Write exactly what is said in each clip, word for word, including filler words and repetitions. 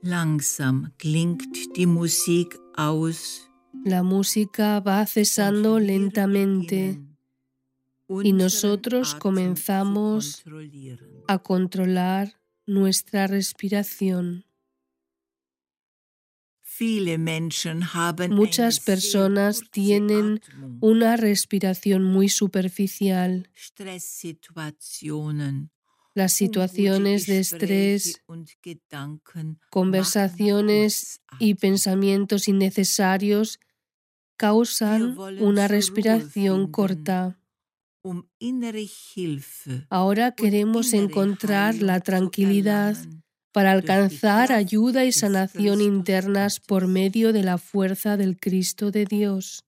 Langsam klingt die Musik aus. La música va cesando lentamente y nosotros comenzamos a controlar nuestra respiración. Muchas personas tienen una respiración muy superficial. Las situaciones de estrés, conversaciones y pensamientos innecesarios causan una respiración corta. Ahora queremos encontrar la tranquilidad para alcanzar ayuda y sanación internas por medio de la fuerza del Cristo de Dios.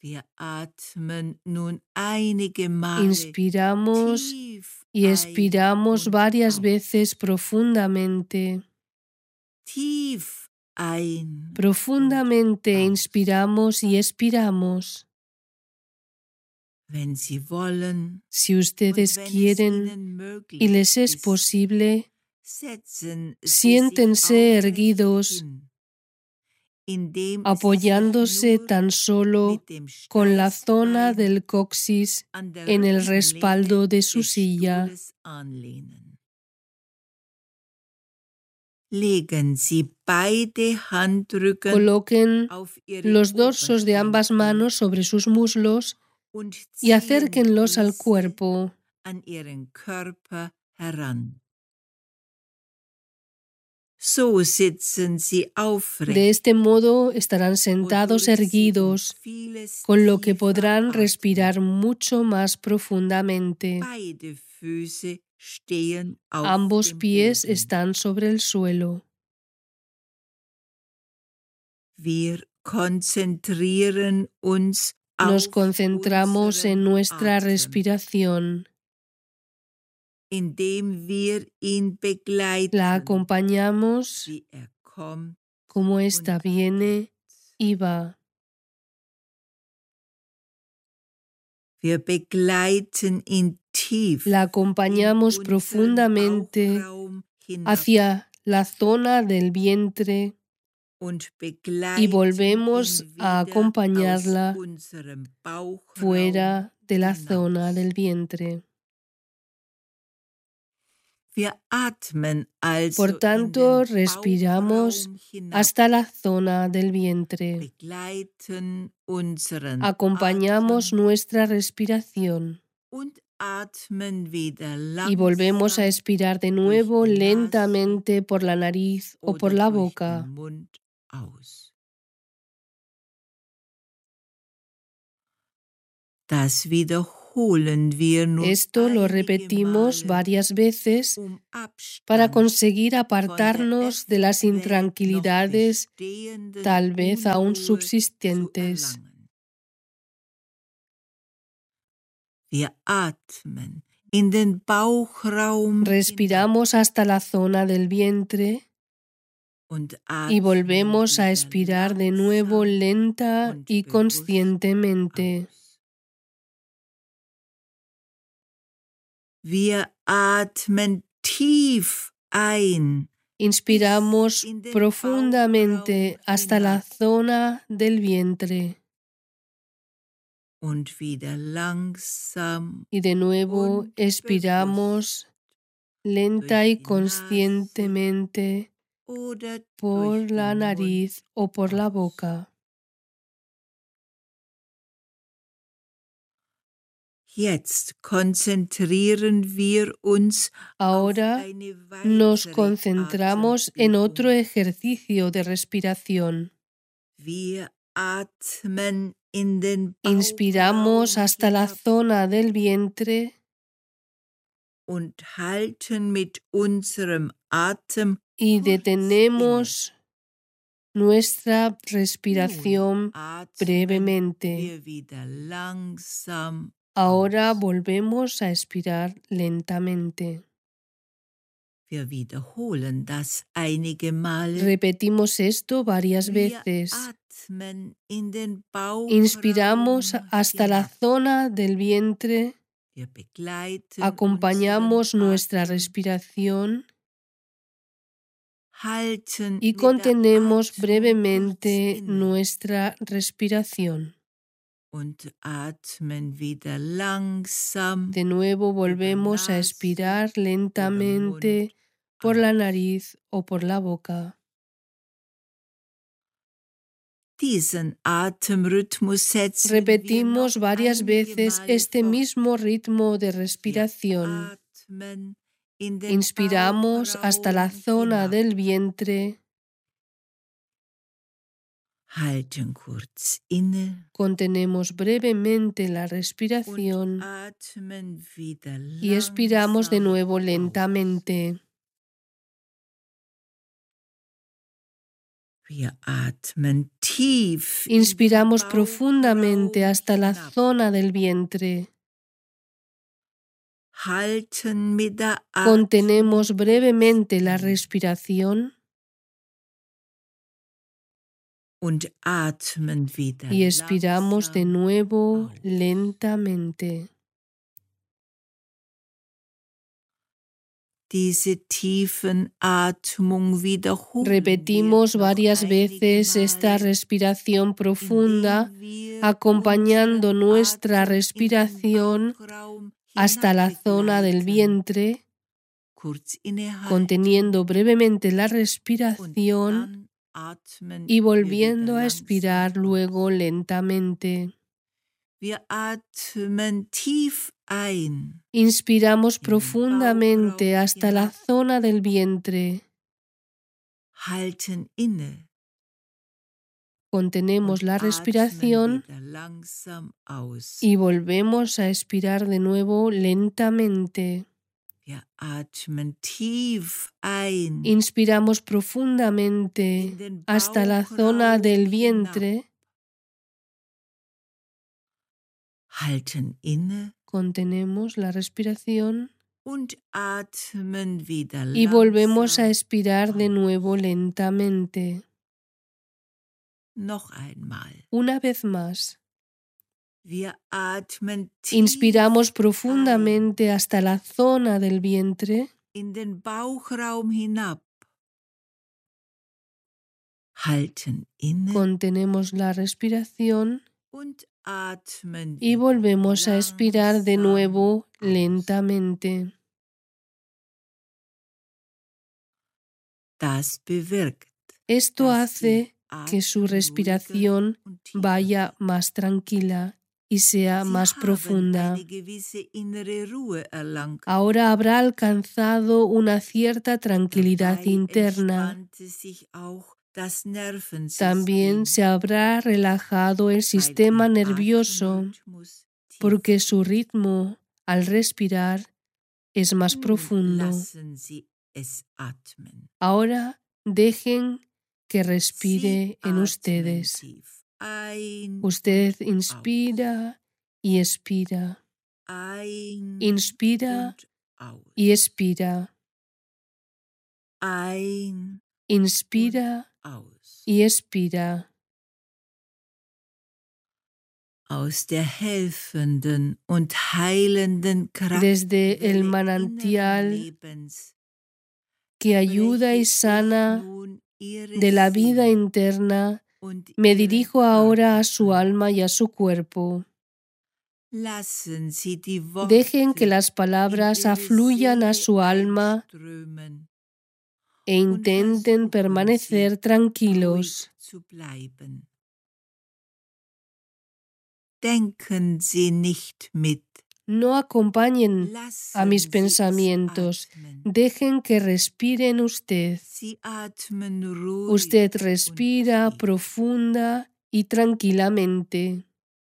Inspiramos y expiramos varias veces profundamente. Profundamente inspiramos y expiramos. Si ustedes quieren y les es posible, siéntense erguidos, apoyándose tan solo con la zona del coxis en el respaldo de su silla. Coloquen los dorsos de ambas manos sobre sus muslos y acérquenlos al cuerpo. De este modo estarán sentados erguidos, con lo que podrán respirar mucho más profundamente. Ambos pies están sobre el suelo. Nos concentramos en nuestra respiración. La acompañamos como ésta viene y va. La acompañamos profundamente hacia la zona del vientre y volvemos a acompañarla fuera de la zona del vientre. Por tanto, respiramos hasta la zona del vientre. Acompañamos nuestra respiración y volvemos a expirar de nuevo lentamente por la nariz o por la boca. Esto lo repetimos varias veces para conseguir apartarnos de las intranquilidades tal vez aún subsistentes. Respiramos hasta la zona del vientre y volvemos a expirar de nuevo lenta y conscientemente. Inspiramos profundamente hasta la zona del vientre. Y de nuevo expiramos lenta y conscientemente por la nariz o por la boca. Ahora nos concentramos en otro ejercicio de respiración. Inspiramos hasta la zona del vientre y detenemos nuestra respiración brevemente. Ahora volvemos a expirar lentamente. Repetimos esto varias veces. Inspiramos hasta la zona del vientre, acompañamos nuestra respiración y contenemos brevemente nuestra respiración. De nuevo volvemos a expirar lentamente por la nariz o por la boca. Repetimos varias veces este mismo ritmo de respiración. Inspiramos hasta la zona del vientre. Contenemos brevemente la respiración y expiramos de nuevo lentamente. Inspiramos profundamente hasta la zona del vientre. Contenemos brevemente la respiración y expiramos de nuevo lentamente. Repetimos varias veces esta respiración profunda, acompañando nuestra respiración hasta la zona del vientre, conteniendo brevemente la respiración y volviendo a expirar luego lentamente. Inspiramos profundamente hasta la zona del vientre. Contenemos la respiración y volvemos a expirar de nuevo lentamente. Inspiramos profundamente hasta la zona del vientre. Contenemos la respiración y volvemos a expirar de nuevo lentamente. Una vez más. Inspiramos profundamente hasta la zona del vientre. Contenemos la respiración y volvemos a expirar de nuevo lentamente. Esto hace que su respiración vaya más tranquila y sea más profunda. Ahora habrá alcanzado una cierta tranquilidad interna. También se habrá relajado el sistema nervioso, porque su ritmo al respirar es más profundo. Ahora dejen que respire en ustedes. Usted inspira y expira. Inspira y expira. Inspira y expira. Desde el manantial que ayuda y sana de la vida interna, me dirijo ahora a su alma y a su cuerpo. Dejen que las palabras afluyan a su alma e intenten permanecer tranquilos. No acompañen a mis pensamientos. Dejen que respiren usted. Usted respira profunda y tranquilamente.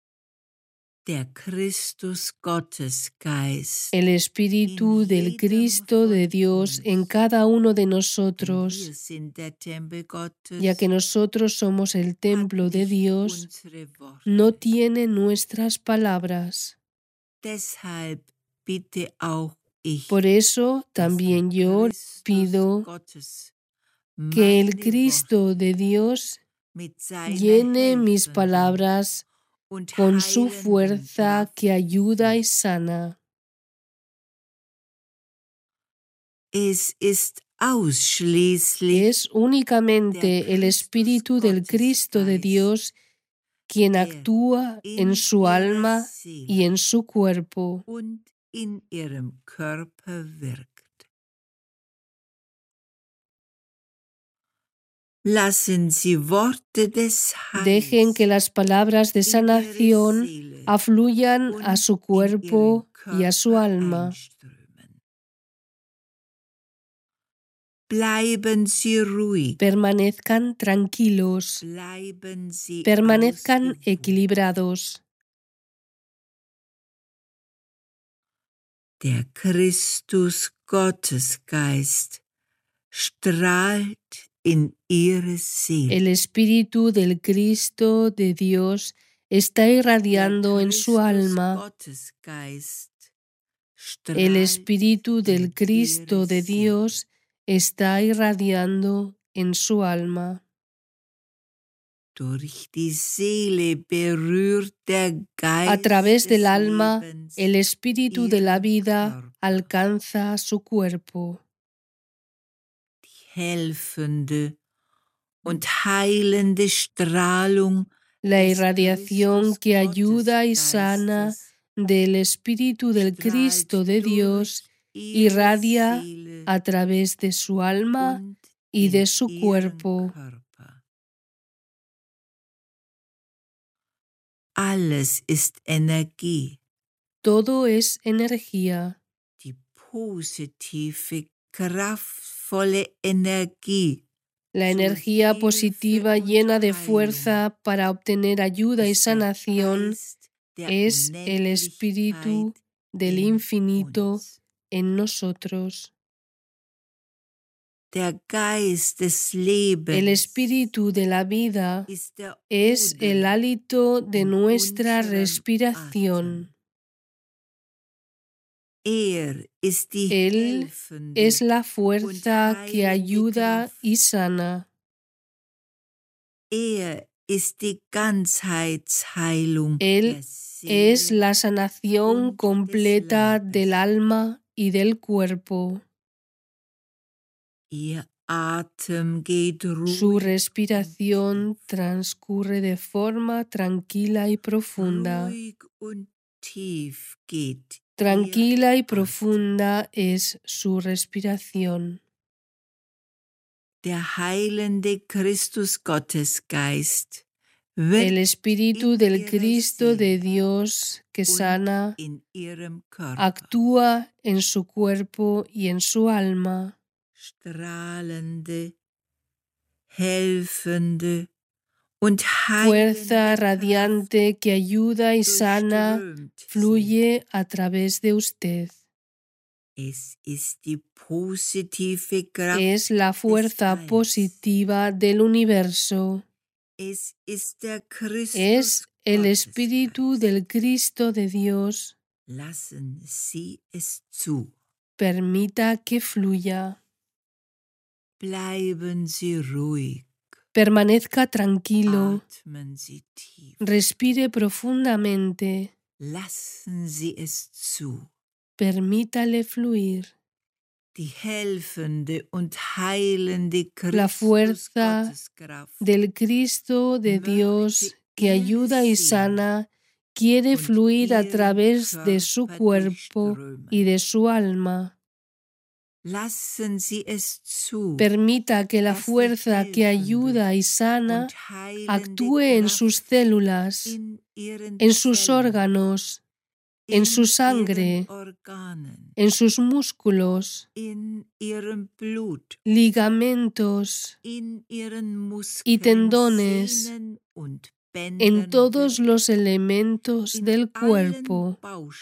El Espíritu del Cristo de Dios en cada uno de nosotros, ya que nosotros somos el templo de Dios, no tiene nuestras palabras. Por eso también yo pido que el Cristo de Dios llene mis palabras con su fuerza que ayuda y sana. Es únicamente el Espíritu del Cristo de Dios quien actúa en su alma y en su cuerpo. Dejen que las palabras de sanación afluyan a su cuerpo y a su alma. Permanezcan tranquilos, permanezcan equilibrados. Der Christus Gottesgeist strahlt in ihre Seele. El Espíritu del Cristo de Dios está irradiando en su alma. El Espíritu del Cristo de Dios está irradiando en su alma. A través del alma, el Espíritu de la vida alcanza su cuerpo. La irradiación que ayuda y sana del Espíritu del Cristo de Dios irradia a través de su alma y de su cuerpo. Alles ist Energie. Todo es energía. Die positive, kraftvolle Energie. La energía positiva llena de fuerza para obtener ayuda y sanación es el Espíritu del infinito en nosotros. El Espíritu de la vida es el hálito de nuestra respiración. Él es la fuerza que ayuda y sana. Él es la sanación completa del alma y del cuerpo. Su respiración transcurre de forma tranquila y profunda. Tranquila y profunda es su respiración. El Espíritu del Cristo de Dios que sana actúa en su cuerpo y en su alma. Strahlende, helfende Fuerza radiante que ayuda y sana fluye a través de usted. Es la fuerza positiva del universo. Es el Espíritu del Cristo de Dios. Lassen Sie es zu. Permita que fluya. Bleiben Sie ruhig. Permanezca tranquilo. Atmen Sie tief. Respire profundamente. Lassen Sie es zu. Permítale fluir. Die helfende und heilende La fuerza del Cristo de Dios que ayuda y sana quiere fluir a través de su cuerpo y de su alma. Lassen Sie es zu. Permita que la fuerza que ayuda y sana actúe en sus células, en sus órganos, en su sangre, en sus músculos, ligamentos y tendones, en todos los elementos del cuerpo.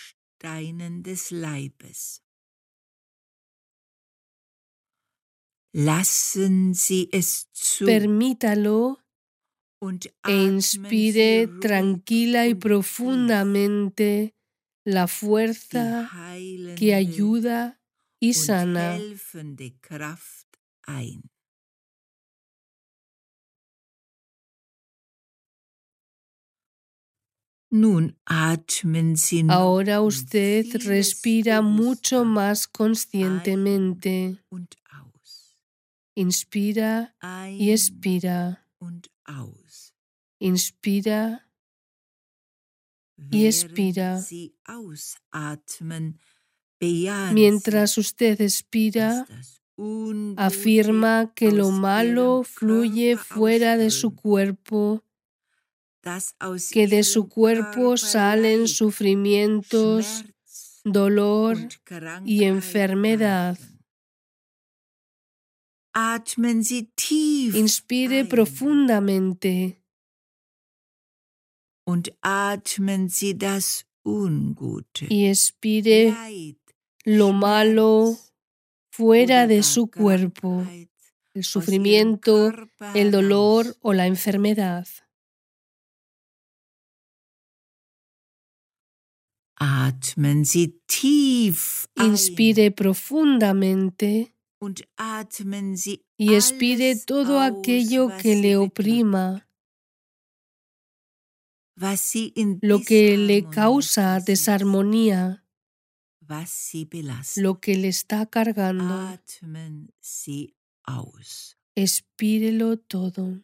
Lassen Sie es zu. Permítalo e inspire tranquila y profundamente la fuerza que ayuda y sana. Nun atmen Sie Ahora usted respira mucho más conscientemente. Inspira y ein expira. und aus. Inspira y expira. Während Sie ausatmen, bejahen Mientras Sie, usted dass expira, das Ungute afirma que lo aus malo Ihrem fluye Körper fuera de su ausströmt, cuerpo, dass aus que de su Ihrem cuerpo Körper salen Leid, sufrimientos, Schmerz dolor und y Krankheit enfermedad. weichen. Atmen Sie tief Inspire ein profundamente und atmen Sie das Ungute, y expire Leid, lo malo Schmerz fuera oder de gar su cuerpo, Krankheit el aus Ihrem sufrimiento, Körper el dolor heraus. o la enfermedad. Atmen Sie tief ein Inspire profundamente und atmen Sie y expire alles todo aus, aquello que was Sie le bedrückt, oprima, was Sie in lo que le Disharmonie causa versetzt, desarmonía, was Sie belastet. lo que le está cargando. Atmen Sie aus. Expírelo todo.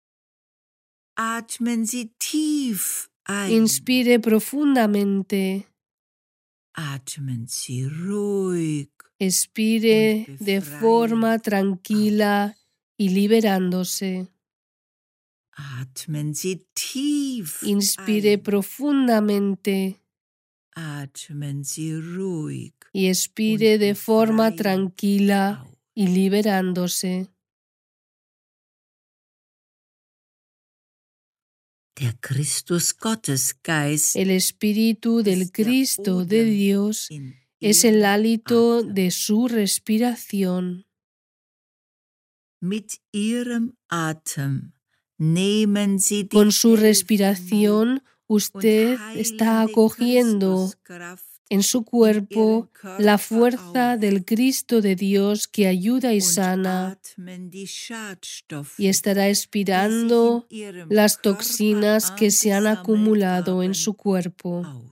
Atmen Sie tief ein. Inspire profundamente. Atmen Sie ruhig. Expire und de befreit forma tranquila y liberándose. Atmen Sie tief Inspire ein. profundamente Atmen Sie ruhig y expire und de forma befreit tranquila aus. y liberándose. Der Christus Gottesgeist El Espíritu del ist der Cristo de Odem Dios in es el Ihrem hálito Atem. de su respiración. Mit Ihrem Atem nehmen Sie die Con su helfende respiración, und usted está heilende acogiendo Christuskraft en su in cuerpo Ihren la Körper fuerza auf del Cristo de Dios que ayuda y und sana, atmen die Schadstoffe, y estará die sich in expirando Ihrem las Körper toxinas que se han angesammelt acumulado en haben, su cuerpo. aus.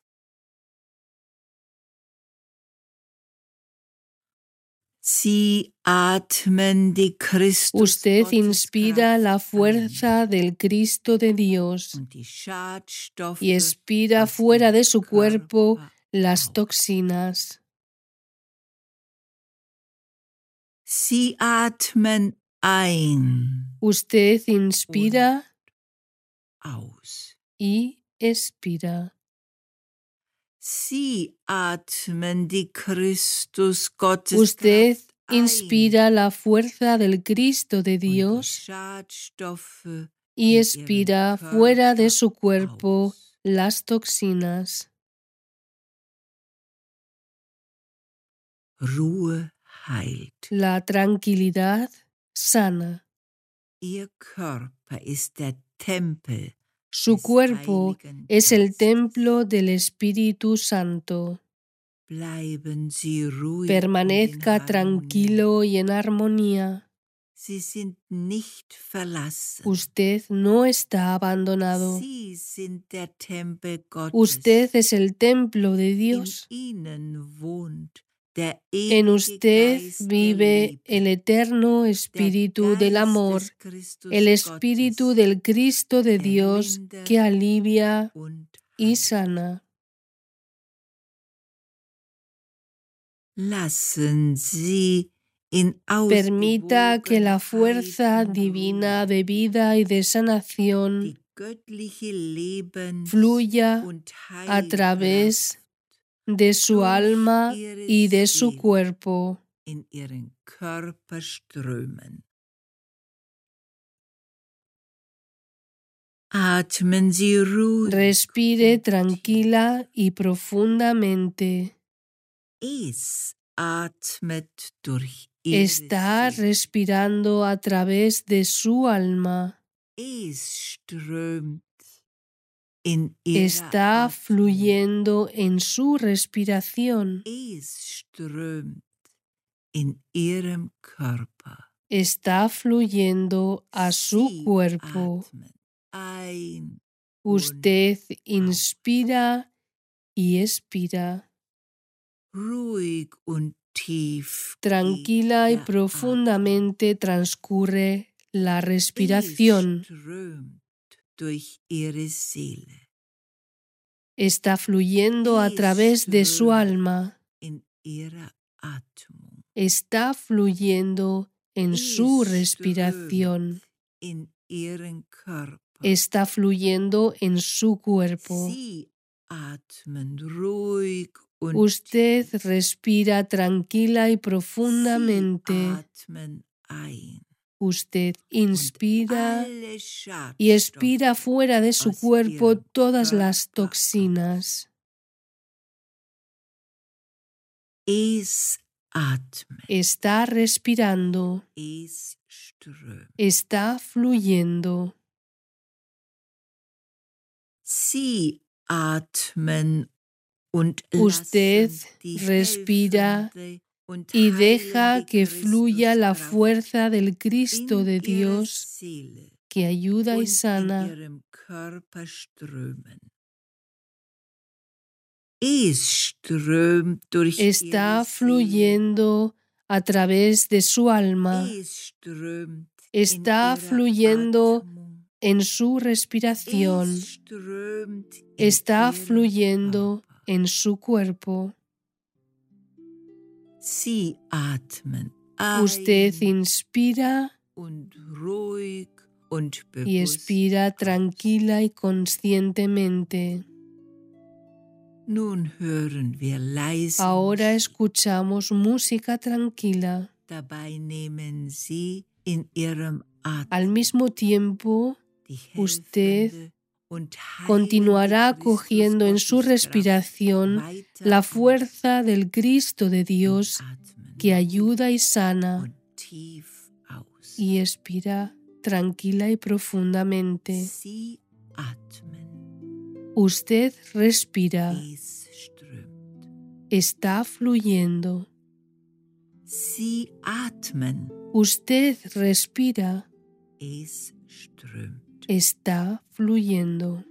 Sie atmen die Christus Usted inspira la Gotteskraft ein fuerza del Cristo de Dios und die Schadstoffe y expira aus fuera Ihrem de su cuerpo Körper las aus. toxinas. Sie atmen ein Usted inspira aus. y expira. Sie atmen die Christus Usted Gotteskraft ein inspira la fuerza del Cristo de und die Dios Schadstoffe y in expira Ihrem fuera de Körper su cuerpo aus. las toxinas. Ruhe heilt. La tranquilidad sana. Ihr Körper ist der Tempel Su des cuerpo Heiligen es el Geistes. templo del Espíritu Santo. Bleiben Sie ruhig Permanezca und in Harmonie. tranquilo y en armonía. Sie sind nicht verlassen. Usted no está abandonado. Sie sind der Tempel Gottes. Usted es el templo de In Dios. Ihnen wohnt der En ewige usted Geist der vive Liebe, el eterno der Espíritu del Geist amor, des Christus el Espíritu Gottes, del Cristo de der Dios lindert que alivia und y heilt. sana. Lassen Sie in Permita que la fuerza Ausgewogenheit und divina Ruhe de vida y de sanación die göttliche Lebens- fluya und a través Heilkraft de su durch alma Ihre y de su Seele cuerpo. in Ihren Körper strömen. Atmen Sie ruhig Respire und tranquila y profundamente. tief. Es atmet durch Ihre Está Seele. respirando a través de su alma. Es strömt in Ihrer Está Atmung. fluyendo en su respiración. Es strömt in Ihrem Körper. Está fluyendo a su Sie cuerpo. atmen ein Usted und inspira y expira. ruhig und Tranquila y profundamente transcurre la respiración. Está fluyendo a través de su alma. Está fluyendo en su respiración. Está fluyendo en su cuerpo. Usted respira tranquila y profundamente. Usted inspira y expira fuera de su cuerpo todas las toxinas. Está respirando. Está fluyendo. Usted respira y deja que fluya la fuerza del Cristo de Dios que ayuda y sana. Está fluyendo a través de su alma. Está fluyendo en su respiración. Está fluyendo en su cuerpo. Usted inspira y expira tranquila y conscientemente. Ahora escuchamos música tranquila. Al mismo tiempo, usted continuará cogiendo en su respiración la fuerza del Cristo de Dios que ayuda y sana, y expira tranquila y profundamente. Usted respira. Está fluyendo. Usted respira. Está fluyendo.